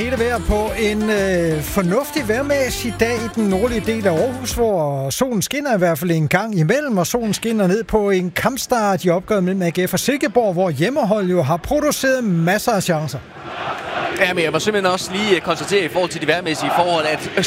Hele vejr på en fornuftig vejrmæssig dag i den nordlige del af Aarhus, hvor solen skinner i hvert fald en gang imellem, og solen skinner ned på en kampstart i opgøret mellem AGF og Silkeborg, hvor hjemmehold jo har produceret masser af chancer. Ja, men jeg må simpelthen også lige konstatere i forhold til de vejrmæssige forhold, at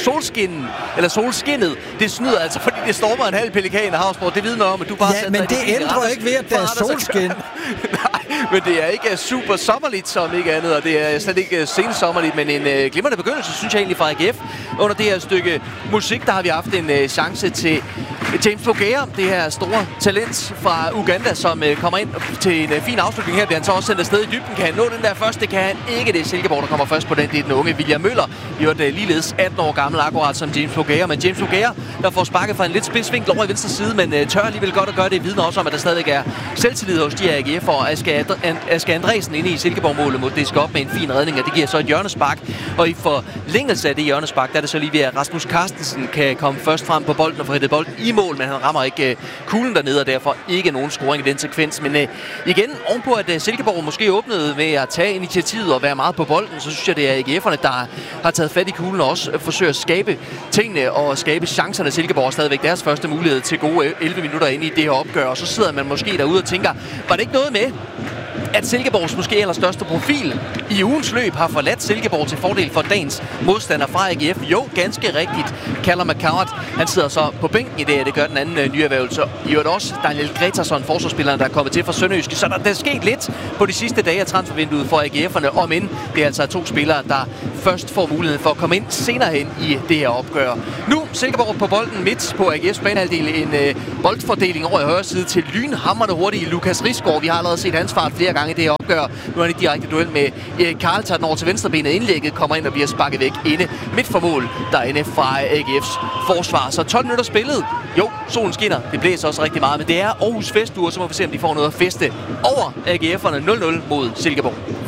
solskinnet, det snyder altså, fordi det stormer en halv pelikan af Havsborg. Det vidner om, at du bare... Ja, men det ændrer ikke ved, at der er solskin. Nej, men det er ikke super sommerligt som ikke andet, og det er slet ikke sensommerligt, men en glimrende begyndelse, synes jeg egentlig, fra AGF. Under det her stykke musik, der har vi haft en chance til James Bogea, det her store talent fra Uganda, som kommer ind til en fin afslutning her. Bliver han så også sendt afsted i dybden. Kan han nå den der først? Det kan han ikke. Det er Silkeborg, der kommer først på den. Det er den unge William Møller. I øvrigt ligeledes 18 år gammel, akkurat som James Bogea. Men James Bogea, der får sparket fra en lidt spidsvinkel over i venstre side, men tør alligevel godt at gøre det. Vidner også om, at der stadigvæk er selvtillid hos de her AGF, og Asger Andresen inde i Silkeborg-målet mod det skal op med en fin redning, og det giver så et hjørnespark. Og i forlængelse af det hjørnespark, der er det så lige ved, at Rasmus Carstensen kan komme først frem på bolden og få hættet bolden i mål, men han rammer ikke kuglen dernede, og derfor ikke nogen scoring i den sekvens. Men igen, ovenpå at Silkeborg måske åbnede med at tage initiativet og være meget på bolden, så synes jeg, det er AGF'erne, der har taget fat i kuglen og også forsøger at skabe tingene og skabe chancerne. Silkeborg er stadigvæk deres første mulighed til gode 11 minutter inde i det her opgør, og så sidder man måske derude og tænker, var det ikke noget med, at Silkeborgs måske allerstørste profil i ugens løb har forladt Silkeborg til fordel for dagens modstander fra AGF? Jo, ganske rigtigt. Callum McCart, han sidder så på bænken i det gør den anden nyerhvervelse. I øvrigt også Daniel Gretarsson, forsvarsspilleren, der er kommet til fra Sønderjyske. Så der er sket lidt på de sidste dage af transfervinduet for AGF'erne, om end det er altså to spillere, der først får muligheden for at komme ind senere hen i det her opgør. Nu Silkeborg på bolden midt på AGF's banehalvdel. En boldfordeling over i højre side til lynhamrende hurtige Lukas Risgaard. Vi har allerede set hans fart flere gange i det her opgør. Nu er han i direkte duel med Erik Karl, tager den over til venstrebenet. Indlægget kommer ind og bliver sparket væk inde midt for mål derinde fra AGF's forsvar. Så 12 minutter spillet. Jo, solen skinner. Det blæser også rigtig meget, men det er Aarhus festuge, så må vi se, om de får noget at feste over AGF'erne 0-0 mod Silkeborg.